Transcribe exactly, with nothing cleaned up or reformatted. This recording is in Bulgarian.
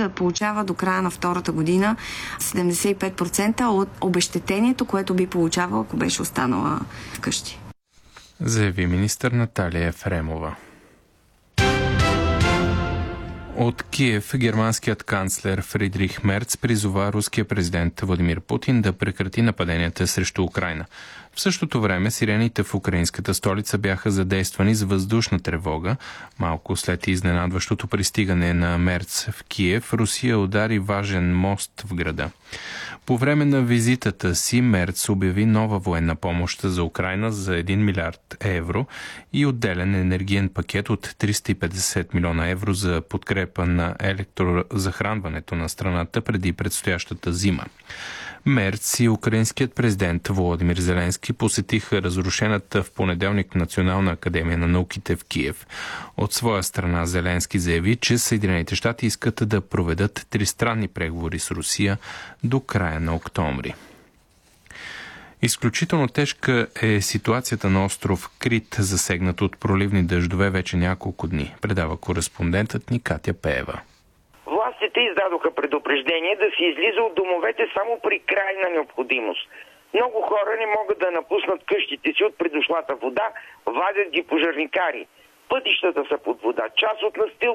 да получава до края на втората година седемдесет и пет процента от обезщетението, което би получавала, ако беше останала вкъщи. Заяви министър Наталия Ефремова. От Киев германският канцлер Фридрих Мерц призова руския президент Владимир Путин да прекрати нападенията срещу Украйна. В същото време сирените в украинската столица бяха задействани с въздушна тревога. Малко след изненадващото пристигане на Мерц в Киев, Русия удари важен мост в града. По време на визитата си Мерц обяви нова военна помощ за Украйна за един милиард евро и отделен енергиен пакет от триста и петдесет милиона евро за подкрепа на електрозахранването на страната преди предстоящата зима. Мерц и украинският президент Володимир Зеленски посетиха разрушената в понеделник Национална академия на науките в Киев. От своя страна Зеленски заяви, че Съединените щати искат да проведат тристранни преговори с Русия до края на октомври. Изключително тежка е ситуацията на остров Крит, засегнат от проливни дъждове вече няколко дни, предава кореспондентът ни Катя Пеева. Властите издадоха предупреждение да се излиза от домовете само при крайна необходимост. Много хора не могат да напуснат къщите си от придошлата вода, вадят ги пожарникари. Пътищата са под вода, част от настилките